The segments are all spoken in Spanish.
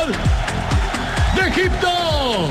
de Egipto.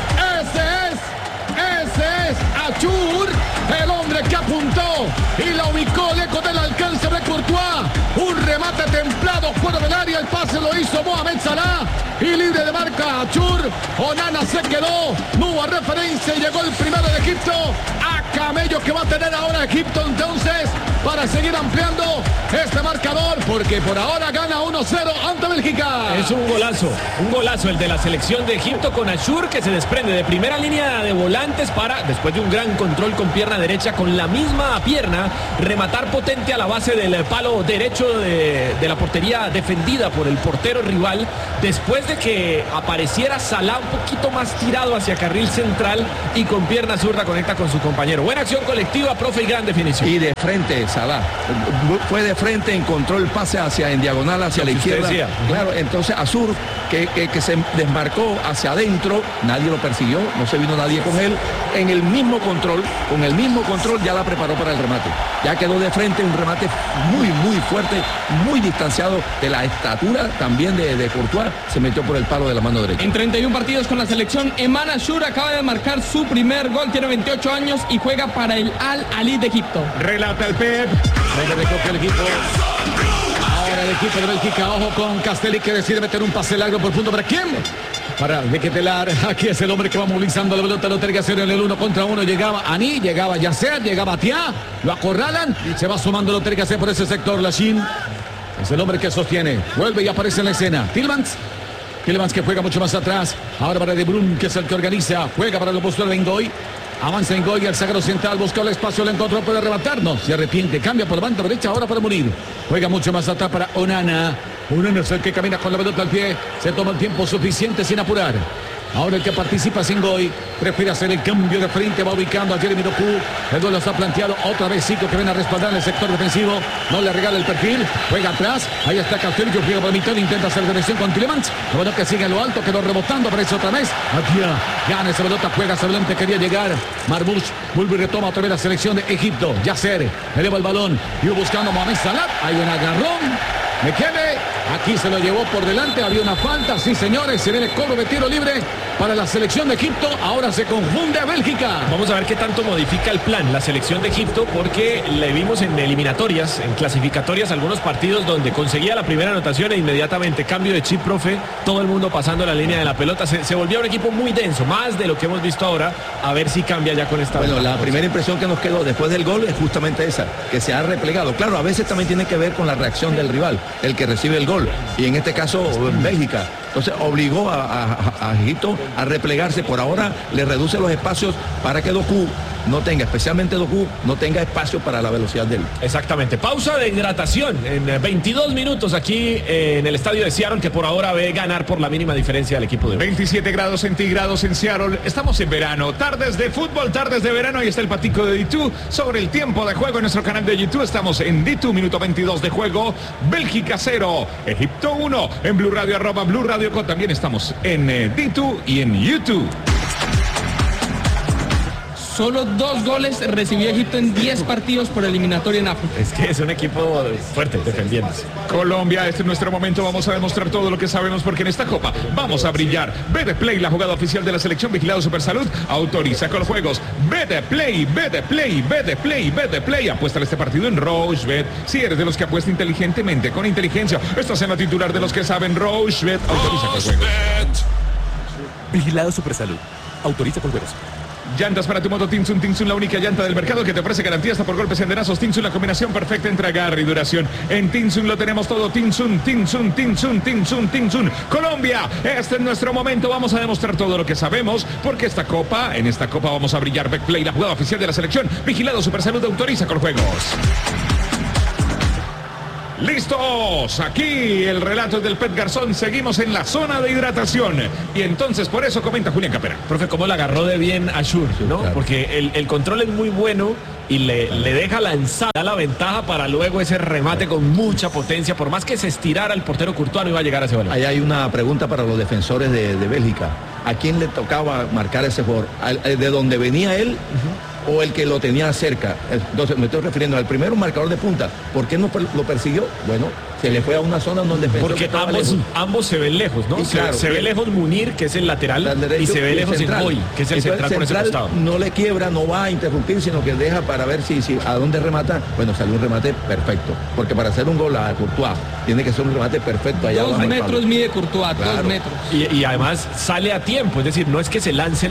Ese es Achur, el hombre que apuntó y la ubicó lejos del alcance de Courtois. Un remate templado fuera del área, el pase lo hizo Mohamed Salah y libre de marca Achur. Onana se quedó, no hubo referencia y llegó el primero de Egipto. A camello que va a tener ahora Egipto entonces para seguir ampliando este marcador, porque por ahora gana 1-0 ante Bélgica. Es un golazo el de la selección de Egipto con Achur, que se desprende de primera línea de volantes para, después de un gran control con pierna derecha, con la misma pierna, rematar potente a la base del palo derecho de la portería defendida por el portero rival, después de que apareciera Salah un poquito más tirado hacia carril central y con pierna zurda conecta con su compañero. Buena acción colectiva, profe, y gran definición. Y de frente, Salah fue de frente, encontró el pase en diagonal hacia la izquierda. Claro, entonces Achur que se desmarcó hacia adentro, nadie lo persiguió, no se vino nadie con él. Con el mismo control ya la preparó para el remate. Ya quedó de frente, un remate muy fuerte, muy distanciado de la estatura también de Courtois. Se metió por el palo de la mano derecha. En 31 partidos con la selección, Eman Achur acaba de marcar su primer gol, tiene 28 años y juega para el Al-Ahly de Egipto. Relata el Pep. El equipo. Ahora el equipo de Bélgica, ojo con Castelli, que decide meter un pase largo por punto. ¿Para quién? Para Bequetelar. Aquí es el hombre que va movilizando la pelota. Lo tiene que hacer en el 1 contra 1. Llegaba Ani, llegaba Yasser, llegaba Tia. Lo acorralan y se va sumando. Lo tiene que hacer por ese sector. Lachin es el hombre que sostiene. Vuelve y aparece en la escena. Tielemans que juega mucho más atrás. Ahora para De Bruyne, que es el que organiza. Juega para el opositor de Ngoy. Avanza Ngoy al zaguero central, busca el espacio, lo encontró, puede arrebatarnos. Se arrepiente, cambia por la banda derecha ahora para Munir. Juega mucho más atrás para Onana. Onana es el que camina con la pelota al pie. Se toma el tiempo suficiente sin apurar. Ahora el que participa es Ngoy. Prefiere hacer el cambio de frente. Va ubicando a Jeremy Doku. El duelo está planteado. Otra vez Zico, que viene a respaldar en el sector defensivo. No le regala el perfil. Juega atrás. Ahí está Castelli, que juega por mitad. Intenta hacer conexión con Tielemans. La pelota que sigue en lo alto. Quedó rebotando. Aparece otra vez. Atia. Gana esa pelota. Juega hacia adelante. Quería llegar Marmoush. Vuelve y retoma otra vez la selección de Egipto. Yasser eleva el balón. Y buscando a Mohamed Salah. Hay un agarrón. Mekele, aquí se lo llevó por delante, había una falta, sí señores, se viene el cobro de tiro libre para la selección de Egipto, ahora se confunde a Bélgica. Vamos a ver qué tanto modifica el plan la selección de Egipto, porque le vimos en eliminatorias, en clasificatorias, algunos partidos donde conseguía la primera anotación e inmediatamente cambio de chip, profe, todo el mundo pasando la línea de la pelota, se volvió un equipo muy denso, más de lo que hemos visto ahora, a ver si cambia ya con esta. Bueno, la primera impresión que nos quedó después del gol es justamente esa, que se ha replegado. Claro, a veces también tiene que ver con la reacción del rival, el que recibe el gol, y en este caso Bélgica. Entonces obligó a Egipto a replegarse. Por ahora le reduce los espacios para que Doku no tenga, especialmente Doku, no tenga espacio para la velocidad de él. Exactamente. Pausa de hidratación en 22 minutos aquí en el estadio de Seattle, que por ahora ve ganar por la mínima diferencia al equipo de 27 grados centígrados en Seattle. Estamos en verano. Tardes de fútbol, tardes de verano. Ahí está el patico de D2 sobre el tiempo de juego en nuestro canal de YouTube. Estamos en D2, minuto 22 de juego. Bélgica 0, Egipto 1. En Blue Radio, @ Blue Radio Co. También estamos en D2 y en YouTube. Solo 2 goles recibió Egipto en 10 partidos por eliminatoria en África. Es que es un equipo fuerte, defendiéndose. Colombia, este es nuestro momento. Vamos a demostrar todo lo que sabemos, porque en esta copa vamos a brillar. BetPlay, la jugada oficial de la selección, vigilado Supersalud, autoriza con los juegos. BetPlay. Apuesta en este partido en Rochebet. Si eres de los que apuesta inteligentemente, con inteligencia, estás en la titular de los que saben. Rochebet, autoriza con juegos. Vigilado Supersalud, autoriza con juegos. Llantas para tu moto Tinsun, la única llanta del mercado que te ofrece garantía hasta por golpes y endenazos. Tinsun, la combinación perfecta entre agarre y duración. En Tinsun lo tenemos todo. Tinsun. Colombia, este es nuestro momento. Vamos a demostrar todo lo que sabemos, porque en esta copa vamos a brillar. BetPlay, la jugada oficial de la selección, vigilado Supersalud, autoriza con juegos. ¡Listos! Aquí el relato es del Pet Garzón. Seguimos en la zona de hidratación. Y entonces por eso comenta Julián Capera. Profe, cómo la agarró de bien Achur, ¿no? Claro. Porque el control es muy bueno y le deja lanzada la ventaja para luego ese remate con mucha potencia. Por más que se estirara el portero Courtois, no iba a llegar a ese balón. Ahí hay una pregunta para los defensores de Bélgica. ¿A quién le tocaba marcar ese jugador? ¿De dónde venía él? O el que lo tenía cerca? Entonces me estoy refiriendo al primero marcador de punta. ¿Por qué no lo persiguió? Bueno, Se le fue a una zona donde pensó que Porque estaba lejos. ambos se ven lejos, ¿no? Sí, claro, se ve lejos Munir, que es el lateral, derecho, y se ve el lejos central. Ingoy, que es el Entonces, central por ese costado. No le quiebra, no va a interrumpir, sino que deja para ver si a dónde remata. Bueno, salió un remate perfecto. Porque para hacer un gol a Courtois tiene que ser un remate perfecto allá 2 abajo del metros palo. mide Courtois, Claro. 2 metros. Y además sale a tiempo, es decir, no es que se lance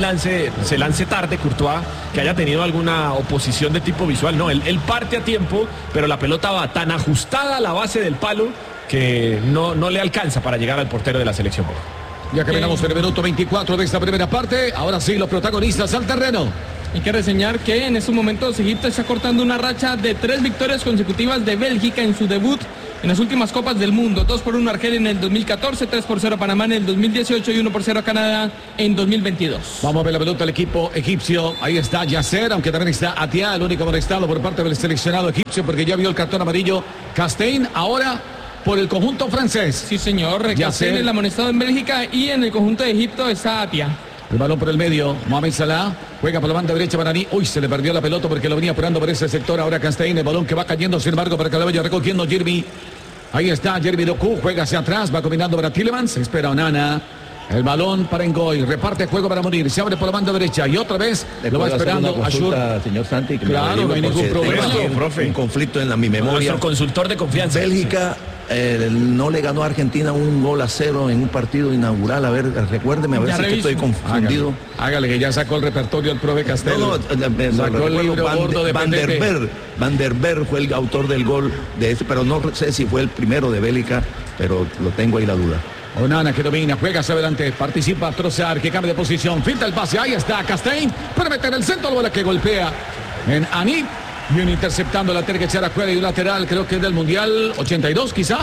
tarde Courtois, que haya tenido alguna oposición de tipo visual, no, él parte a tiempo, pero la pelota va tan ajustada a la base del palo que no le alcanza para llegar al portero de la selección. Ya caminamos en el minuto 24 de esta primera parte. Ahora sí, los protagonistas al terreno. Hay que reseñar que en estos momentos Egipto está cortando una racha de 3 victorias consecutivas de Bélgica en su debut en las últimas Copas del Mundo. 2-1 Argelia en el 2014, 3-0 Panamá en el 2018 y 1-0 Canadá en 2022. Vamos a ver la pelota del equipo egipcio. Ahí está Yasser, aunque también está Atia, el único molestado por parte del seleccionado egipcio, porque ya vio el cartón amarillo. Castein ahora por el conjunto francés. Sí, señor. Castein, el amonestado en Bélgica, y en el conjunto de Egipto está Atia. El balón por el medio, Mohamed Salah juega por la banda derecha para Ani. Uy, se le perdió la pelota porque lo venía apurando por ese sector. Ahora Castein, el balón que va cayendo, sin embargo, para que lo vaya recogiendo Jeremy. Ahí está Jeremy Doku, juega hacia atrás, va combinando para Tielemans, espera Onana. El balón para Ngoy, reparte juego para Munir, se abre por la banda derecha y otra vez lo va esperando Ashur. Señor Santi, que claro, no hay ningún problema. Un conflicto en mi memoria. Nuestro consultor de confianza. Bélgica no le ganó a Argentina 1-0 en un partido inaugural. A ver, recuérdeme, a ver si es que estoy confundido. Hágale, que ya sacó el repertorio el profe Castelo. Sacó el libro gordo de Van der Berg fue el autor del gol de ese, pero no sé si fue el primero de Bélgica, pero lo tengo ahí la duda. Onana que domina, juega hacia adelante, participa Trossard, que cambia de posición, finta el pase, ahí está Castein, para meter el centro, la bola que golpea en Ani. Viene interceptando la tiene que echar afuera y un lateral, creo que es del Mundial 82 quizá.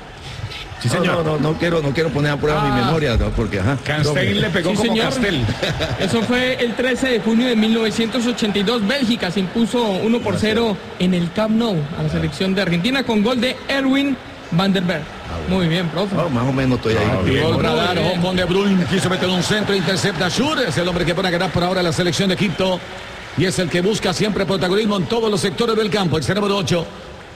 Sí, señor. No quiero poner a prueba mi memoria, ¿no? Porque Castein le pegó Sí, como señor. Castel. Eso fue el 13 de junio de 1982. Bélgica se impuso 1-0 en el Camp Nou a la selección de Argentina con gol de Erwin van der Berg. Muy bien, profe. más o menos estoy ahí. Gol radar, ojo con De Bruyne, quiso meter un centro, intercepta Ashur, es el hombre que pone a ganar por ahora la selección de Egipto y es el que busca siempre protagonismo en todos los sectores del campo, el número 8.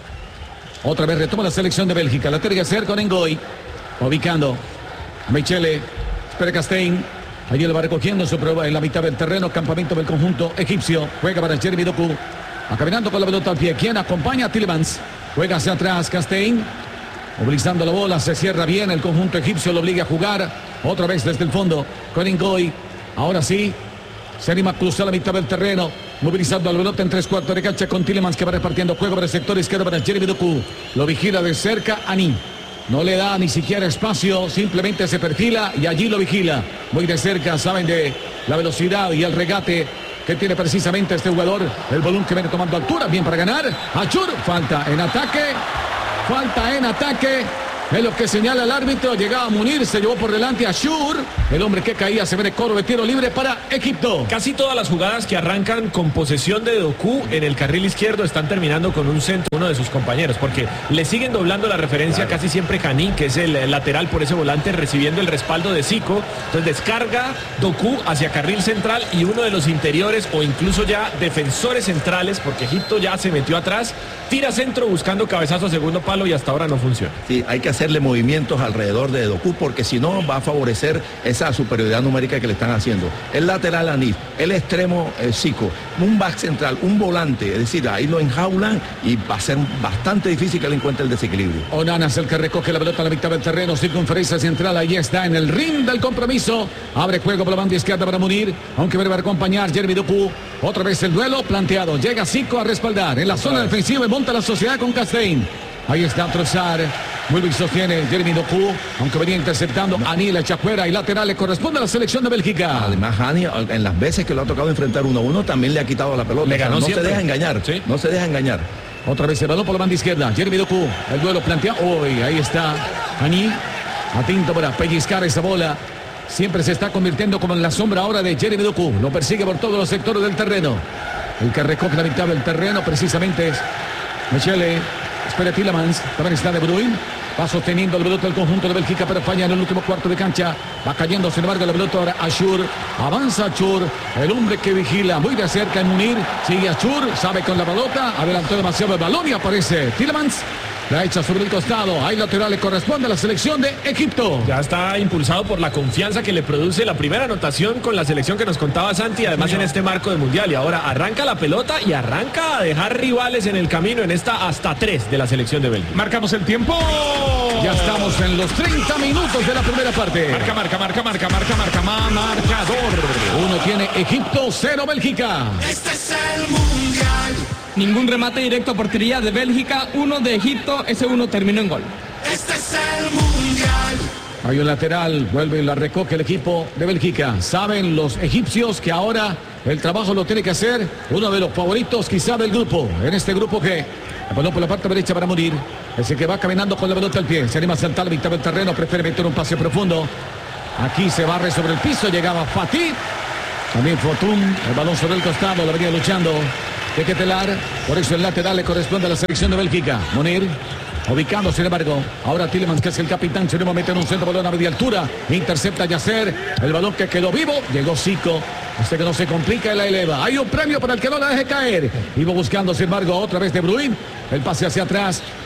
Otra vez retoma la selección de Bélgica, la tiene que hacer con Ngoy, ubicando a Michele, espera Castein, allí lo va recogiendo en la mitad del terreno, campamento del conjunto egipcio, juega para Jeremy Doku, va caminando con la pelota al pie, quien acompaña a Tielemans, juega hacia atrás Castein, movilizando la bola, se cierra bien, el conjunto egipcio lo obliga a jugar, otra vez desde el fondo, con Ngoy, ahora sí, se anima a cruzar la mitad del terreno, movilizando la pelota en 3/4 de cancha con Tielemans que va repartiendo juego para el sector izquierdo para Jeremy Doku. Lo vigila de cerca Ani. No le da ni siquiera espacio, simplemente se perfila y allí lo vigila. Muy de cerca, saben de la velocidad y el regate que tiene precisamente este jugador. El balón que viene tomando altura, bien para ganar. Ashur, falta en ataque. Falta en ataque. Es lo que señala el árbitro. Llegaba Munir, se llevó por delante a Ashur. El hombre que caía se ve de coro de tiro libre para Egipto. Casi todas las jugadas que arrancan con posesión de Doku en el carril izquierdo están terminando con un centro uno de sus compañeros, porque le siguen doblando la referencia casi siempre Caní, que es el lateral por ese volante, recibiendo el respaldo de Zico. Entonces descarga Doku hacia carril central y uno de los interiores o incluso ya defensores centrales, porque Egipto ya se metió atrás, tira centro buscando cabezazo a segundo palo y hasta ahora no funciona. Sí, hay que hacerle movimientos alrededor de Doku porque si no va a favorecer esa superioridad numérica que le están haciendo. El lateral Anif, el extremo Zico, un back central, un volante, es decir, ahí lo enjaulan y va a ser bastante difícil que le encuentre el desequilibrio. Onana es el que recoge la pelota a la mitad del terreno, circunferencia central, ahí está en el ring del compromiso, abre juego por la banda izquierda para Munir, aunque va a acompañar Jeremy Doku, otra vez el duelo planteado, llega Zico a respaldar en la zona defensiva y monta la sociedad con Castein. Ahí está Trossard, muy bien sostiene Jeremy Doku, aunque venía interceptando Ani, la echa fuera y lateral le corresponde a la selección de Bélgica. Además, Hani, en las veces que lo ha tocado enfrentar 1-1, también le ha quitado la pelota. Le ganó no siempre. se deja engañar, Sí. no se deja engañar. Otra vez el balón por la banda izquierda, Jeremy Doku, el duelo planteado, uy, ahí está Ani, atento para pellizcar esa bola. Siempre se está convirtiendo como en la sombra ahora de Jeremy Doku, lo persigue por todos los sectores del terreno. El que recoge la mitad del terreno precisamente es Michele. Espera Tielemans, también está De Bruyne, va sosteniendo el pelota del conjunto de Bélgica, pero falla en el último cuarto de cancha, va cayendo sin embargo la pelota ahora Ashur, avanza Ashur, el hombre que vigila muy de cerca en Munir, sigue Ashur, sabe con la pelota, adelantó demasiado el balón y aparece Tielemans, La echa sobre el costado. Hay lateral, le corresponde a la selección de Egipto. Ya está impulsado por la confianza que le produce la primera anotación con la selección que nos contaba Santi, además en este marco de mundial. Y ahora arranca la pelota y arranca a dejar rivales en el camino en esta hasta 3 de la selección de Bélgica. Marcamos el tiempo. Ya estamos en los 30 minutos de la primera parte. Marcador. Uno tiene Egipto, 0 Bélgica. Este es el mundial. Ningún remate directo a portería de Bélgica, 1 de Egipto, ese 1 terminó en gol. Este es el mundial. Hay un lateral, vuelve y la recoge el equipo de Bélgica. Saben los egipcios que ahora el trabajo lo tiene que hacer uno de los favoritos quizá del grupo. En este grupo que el balón por la parte derecha para Morir. Ese que va caminando con la pelota al pie. Se anima a saltar a mitad del terreno, prefiere meter un pase profundo. Aquí se barre sobre el piso, llegaba Fatih. También Fortun, el balón sobre el costado, la venía luchando. De Ketelar, por eso el lateral le corresponde a la selección de Bélgica. Monir, ubicando sin embargo, ahora Tielemans, que es el capitán, se va a meter un centro, balón a media altura, intercepta Yasser, el balón que quedó vivo, llegó Zico, hasta que no se complica y la eleva. Hay un premio para el que no la deje caer. Iba buscando sin embargo otra vez De Bruyne, el pase hacia atrás,